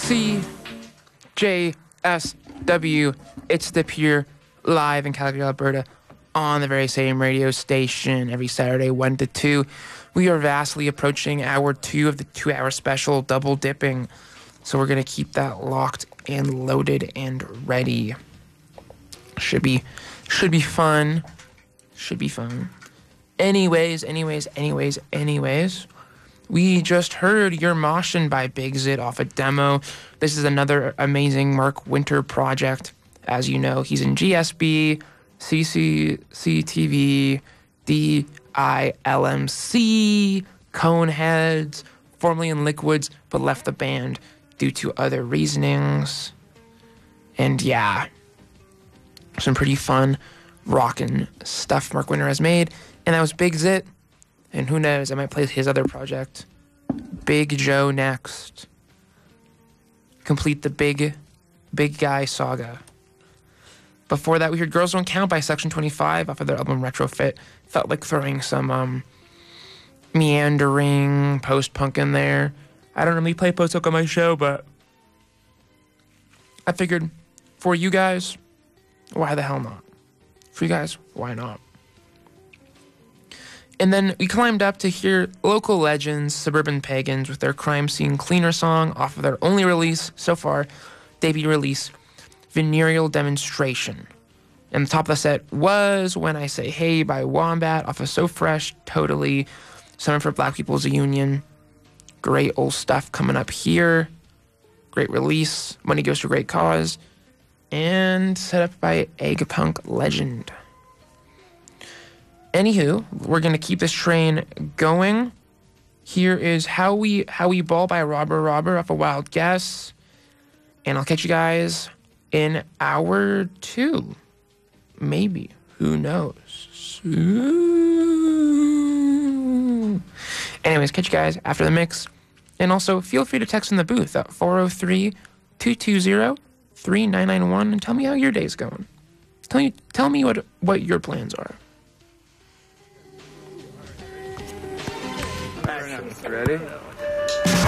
CJSW. It's the Pure, live in Calgary, Alberta, on the very same radio station every Saturday, 1 to 2. We are vastly approaching hour 2 of the 2-hour special, double dipping. So we're going to keep that locked and loaded and ready. Should be fun. Should be fun. Anyways. We just heard You're Moshin' by Big Zit off a demo. This is another amazing Mark Winter project. As you know, he's in GSB, CCCTV, DILMC, Coneheads, formerly in Liquids, but left the band due to other reasonings. And yeah, some pretty fun rockin' stuff Mark Winter has made. And that was Big Zit. And who knows, I might play his other project, Big Joe, next. Complete the big guy saga. Before that, we heard Girls Don't Count by Section 25 off of their album Retrofit. Felt like throwing some meandering post-punk in there. I don't really play post-punk on my show, but I figured for you guys, why the hell not? For you guys, why not? And then we climbed up to hear local legends, Suburban Pagans, with their Crime Scene Cleaner song off of their only release so far, debut release, Venereal Demonstration. And the top of the set was When I Say Hey by Wombat off of So Fresh, Totally, Summer for Black People's Union. Great old stuff coming up here. Great release. Money goes to a great cause. And set up by Eggpunk Legend. Anywho, we're going to keep this train going. Here is How We Ball by Robber off a Wild Guess. And I'll catch you guys in hour 2. Maybe. Who knows? Ooh. Anyways, catch you guys after the mix. And also, feel free to text in the booth at 403-220-3991 and tell me how your day's going. Tell me what your plans are. Ready?